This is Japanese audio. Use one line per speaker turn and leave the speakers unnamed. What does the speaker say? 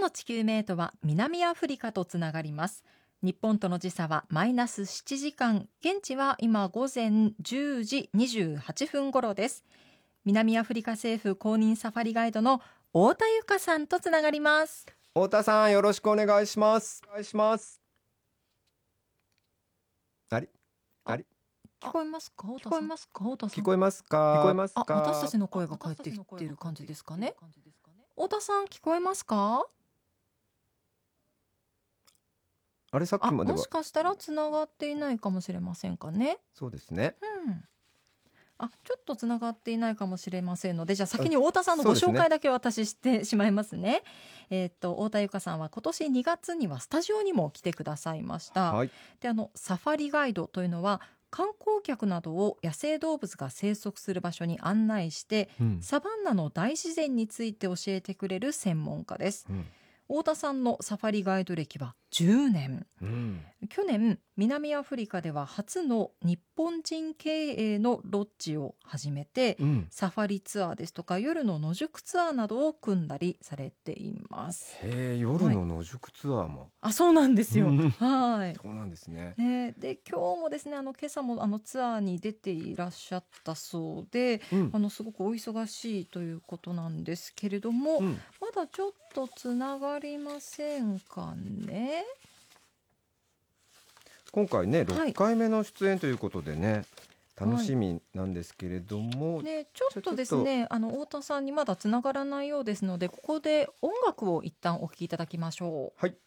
の地球メイトは南アフリカとつながります。日本との時差はマイナス7時間、現地は今午前10時28分頃です。南アフリカ政府公認サファリガイドの太田由香さんとつながります。
太田さん、よろしくお願いします。お願いします。
聞こえますか？太田さん。
聞こえますか？
私たちの声が返ってきている感じですかね。太田さん、聞こえますか？
あれ、さっきまでは
もしかしたらつながっていないかもしれませんかね。
そうですね。
ちょっとつながっていないかもしれませんので、じゃあ先に太田さんのご
そうですね
紹介だけ私してしまいますね。太田由香さんは今年2月にはスタジオにも来てくださいました。
はい。
で、サファリガイドというのは観光客などを野生動物が生息する場所に案内して、サバンナの大自然について教えてくれる専門家です。太田さんのサファリガイド歴は10年。去年南アフリカでは初の日本人経営のロッジを始めて、サファリツアーですとか夜の野宿ツアーなどを組んだりされています。
夜の野宿ツアーも、
そうなんですよ。
はい。そうなんですね。
で、今日もですね、今朝もツアーに出ていらっしゃったそうで、すごくお忙しいということなんですけれども、まだちょっとつながりませんかね。
今回ね、6回目の出演ということでね、楽しみなんですけれども、
ちょっとですね、太田さんにまだつながらないようですので、ここで音楽を一旦お聴きいただきましょう。
はい。